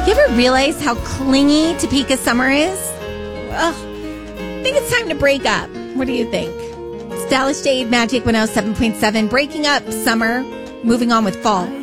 You ever realize how clingy Topeka summer is? Ugh, I think it's time to break up. What do you think? It's Dallas Shade Magic 107.7, breaking up summer, moving on with fall.